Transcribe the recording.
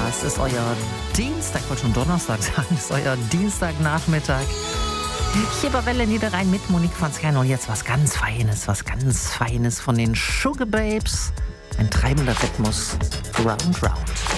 es ist euer Dienstag, ich wollte schon Donnerstag sagen, es ist euer Dienstagnachmittag. Hier bei Welle Niederrhein mit Monique von Skern und jetzt was ganz Feines von den Sugar Babes. Ein treibender Rhythmus, Round Round.